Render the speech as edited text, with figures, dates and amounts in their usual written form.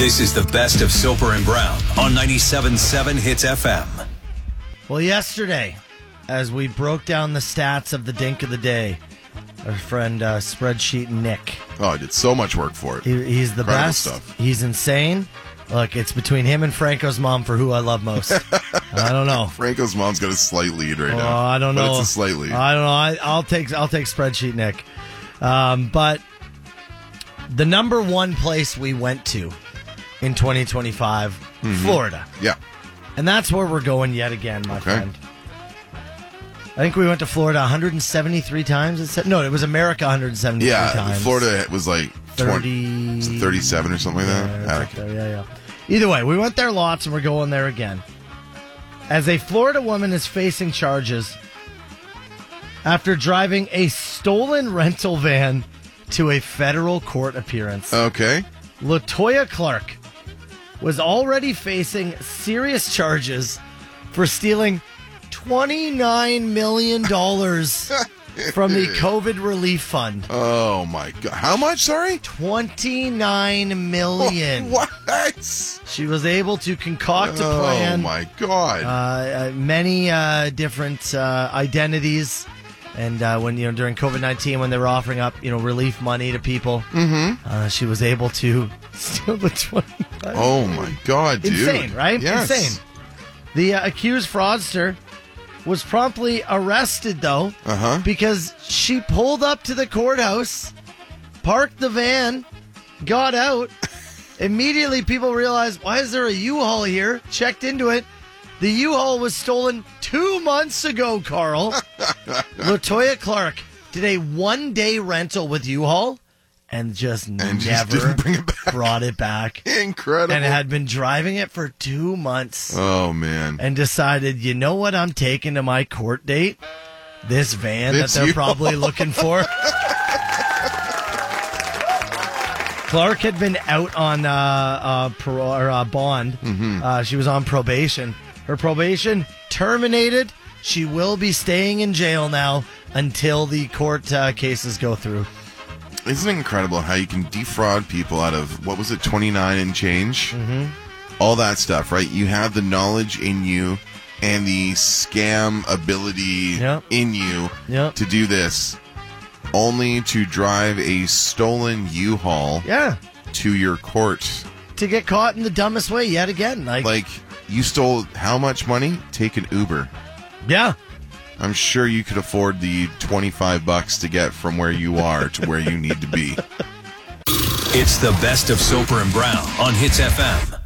This is the best of Soper and Brown on 97.7 Hits FM. Well, yesterday, as we broke down the stats of the Dink of the Day, our friend Spreadsheet Nick. Oh, I did so much work for it. He's the Incredible best. stuff. He's insane. Look, it's between him and Franco's mom for who I love most. I don't know. Franco's mom's got a slight lead right now. I don't know. But it's a slight lead. I don't know. I'll take Spreadsheet Nick. But the number one place we went to in 2025, Florida. Yeah. And that's where we're going yet again, my friend. I think we went to Florida 173 times. No, it was America 173 Yeah, times. Florida was like 30, 37 or something like that. Yeah, it's up there, yeah. Either way, we went there lots and we're going there again. As a Florida woman is facing charges after driving a stolen rental van to a federal court appearance. Okay. LaToya Clark was already facing serious charges for stealing $29 million from the COVID relief fund. Oh, my God. How much, sorry? $29 million. What? She was able to concoct a plan. Oh, my God. Many different identities. And when during COVID-19, when they were offering up relief money to people, she was able to steal the $29 Oh, my God, dude. Insane, right? Yes. Insane. The accused fraudster was promptly arrested, though, because she pulled up to the courthouse, parked the van, got out. Immediately, people realized, why is there a U-Haul here? Checked into it. The U-Haul was stolen 2 months ago, Carl. LaToya Clark did a one-day rental with U-Haul and just never didn't bring it back. brought it back. Incredible. And had been driving it for 2 months. Oh, man. And decided, you know what I'm taking to my court date? This van that they're probably looking for. Clark had been out on bond. She was on probation. Her probation terminated. She will be staying in jail now until the court cases go through. Isn't it incredible how you can defraud people out of, 29 and change? All that stuff, right? You have the knowledge in you and the scam ability in you to do this, only to drive a stolen U-Haul to your court. To get caught in the dumbest way yet again. Like you stole how much money? Take an Uber. Yeah. I'm sure you could afford the $25 to get from where you are to where you need to be. It's the best of Soper and Brown on Hits FM.